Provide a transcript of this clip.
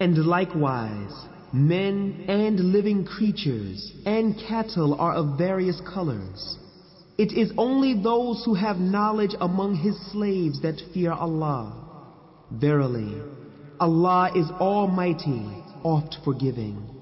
And likewise, men and living creatures and cattle are of various colors. It is only those who have knowledge among His slaves that fear Allah. Verily, Allah is Almighty, oft forgiving.